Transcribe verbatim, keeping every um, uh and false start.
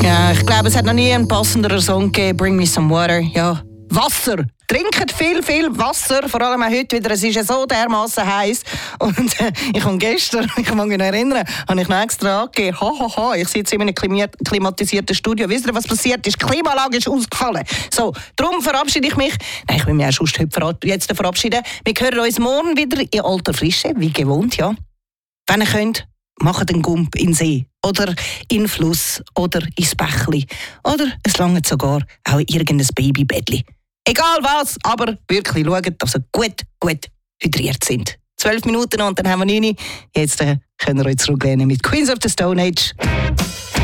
Ja, ich glaube, es hat noch nie einen passenderen Song gegeben. Bring me some water. Ja, Wasser. Trinkt viel, viel Wasser. Vor allem auch heute wieder. Es ist ja so dermaßen heiß. Und äh, ich habe gestern, ich kann mich noch erinnern, habe ich noch extra angegeben. Ha, ha, ha. Ich sitze in einem klimatisierten Studio. Wisst ihr, was passiert ist? Die Klimaanlage ist ausgefallen. So, darum verabschiede ich mich. Nein, ich will mich auch schon heute jetzt verabschieden. Wir hören uns morgen wieder in alter Frische, wie gewohnt, ja. Wenn ihr könnt, macht einen Gump in den See oder in den Fluss oder ins Bächli. Oder es langt sogar auch in irgendein Babybettli. Egal was, aber wirklich schaut, dass ihr gut, gut hydriert sind. Zwölf Minuten und dann haben wir neun. Jetzt äh, könnt ihr euch zurücklehnen mit Queens of the Stone Age.